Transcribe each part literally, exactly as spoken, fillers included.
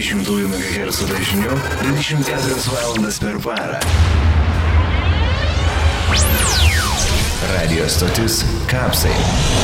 dvidešimt megahercų dažniu dvidešimt keturias valandas per parą. Radio stotis Kapsai.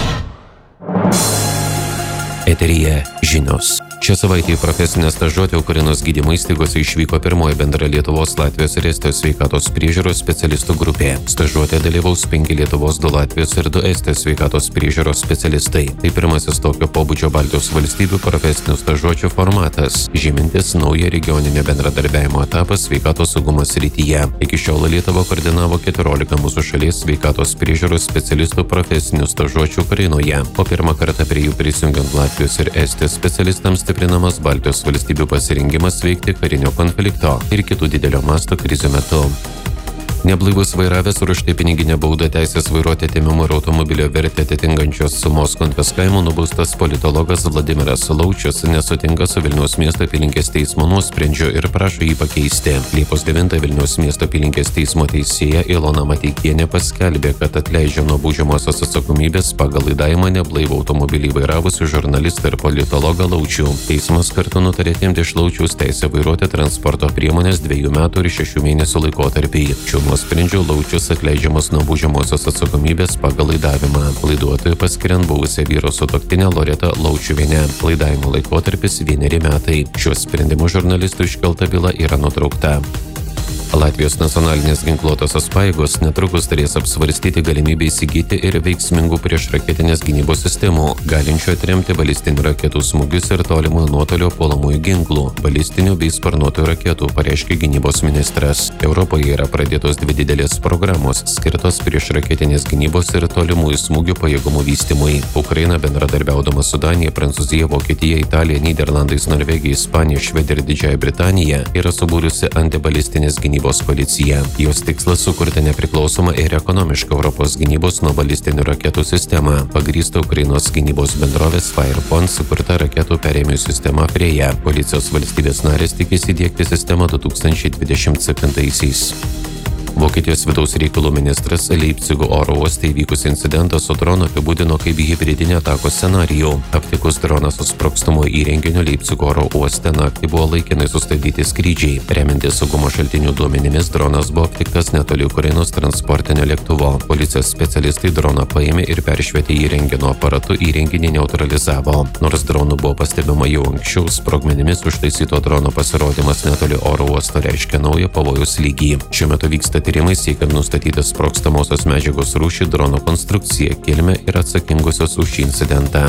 Eteryje žinios. Šią savaitę į profesinę stažuotę Ukrainos gydymo įstaigose išvyko pirmoji bendra Lietuvos, Latvijos ir Estijos sveikatos priežiūros specialistų grupė. Stažuotė dalyvaus penki Lietuvos, du Latvijos ir du Estijos sveikatos priežiūros specialistai. Tai pirmasis tokio pobūdžio Baltijos valstybių profesinių stažuočių formatas, žymintis naują regioninio bendradarbiavimo etapą sveikatos saugumo srityje. Iki šiol Lietuva koordinavo keturiolika mūsų šalies sveikatos priežiūros specialistų profesinių stažuočių Ukrainoje. O pirmą kartą prie jų prisijungiant Latvijos ir Estijos specialistams stiprinamas Baltijos valstybių pasirengimas veikti karinio konflikto ir kitų didelio masto krizių metu. Neblaivus vairavęs ir už tai piniginę baudą teisės vairuoti atėmimo ir automobilio vertę atitinkančios sumos konfiskavimo nubaustas politologas Vladimiras Laučius nesutinka su Vilniaus miesto apylinkės teismo nuosprendžiu ir prašo jį pakeisti. Liepos devintąją Vilniaus miesto apylinkės teismo teisėja Ilona Mateikienė paskelbė, kad atleidžia nuo baudžiamosios atsakomybės pagal laidavimą neblaivų automobilį vairavusį žurnalistą ir politologą Laučių. Teismas kartu nutarė atimti iš Laučiaus teisę vairuoti transporto priemonės dviejų metų ir šešių mėnesių laikotarpį. Šiuo nuosprendžiu Laučius atleidžiamas nuo baudžiamosios atsakomybės pagal laidavimą. Laiduotojui paskiriant buvusią vyro sutuoktinę Loretą Laučiuvienę. Laidavimo laikotarpis vieneri metai. Šiuo sprendimu žurnalistų iškelta byla yra nutraukta. Latvijos nacionalinės ginkluotosios pajėgos netrukus turės apsvarstyti galimybę įsigyti ir veiksmingų priešraketinės gynybos sistemų, galinčių atremti balistinių raketų smūgius ir tolimojo nuotolio puolamųjų ginklų, balistinių bei sparnuotųjų raketų, pareiškė gynybos ministras. Europoje yra pradėtos dvi didelės programos, skirtos priešraketinės gynybos ir tolimųjų smūgių pajėgumų vystymui. Ukraina bendradarbiaudama su Danija, Prancūzija, Vokietija, Italija, Nyderlandais, Norvegija, Ispanija, Švedija ir Didžiąja Britanija yra subūrusi antibalistinės gynybos koalicija. Jos tikslas sukurti nepriklausomą ir ekonomišką Europos gynybos nuo balistinių raketų sistemą, pagrįstą Ukrainos gynybos bendrovės Firepon sukurta raketų perėmėjų sistema Freja. Koalicijos valstybės narės tikisi įdiegti sistemą du tūkstančiai dvidešimt septintaisiais. Vokietijos vidaus reikalų ministras Leipcigo oro uoste įvykus incidentą su dronu apibūdino kaip hibridinę atakos scenarijų. Aptikus droną su sprogstamuoju įrenginiu Leipcigo oro uoste naktį buvo laikinai sustabdyti skrydžiai. Remiantis saugumo šaltinių duomenimis, dronas buvo aptiktas netoli Ukrainos transportinio lėktuvo. Policijos specialistai droną paėmė ir peršvietė įrenginio aparatu įrenginį neutralizavo. Nors dronų buvo pastebima jau anksčiau, sprogmenimis užtaisyto drono pasirodymas netoli oro uosto reiškia naują pavojaus lygį. Šiuo metu vyksta tyrimai siekiant nustatyti sprogstamosios medžiagos rūšį, drono konstrukciją, kilmę ir atsakingusios už šį incidentą.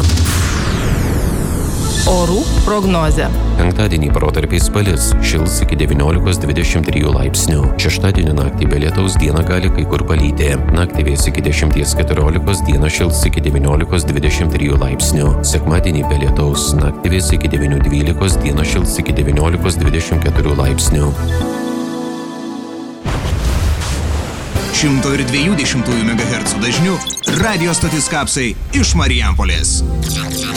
Orų prognozė. Penktadienį protarpiais palis, šils iki devyniolikos dvidešimt trijų laipsnių. Šeštadienio naktį be lietaus dieną gali kai kur palyti. Naktį vės iki dešimties keturiolikos, dieną šils iki devyniolikos dvidešimt trijų laipsnių. Sekmadienį be lietaus, naktį vės iki devynių dvylikos, dieną šils iki devyniolikos dvidešimt keturių laipsnių. šimto dviejų dešimtųjų megahercų dažniu radio stotis Kapsai iš Marijampolės.